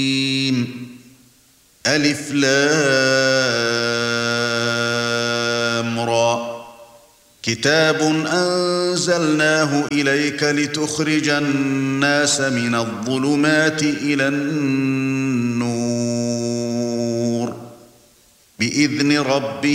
ألف لام را كتاب أنزلناه إليك لتخرج الناس من الظلمات إلى النور بإذن ربهم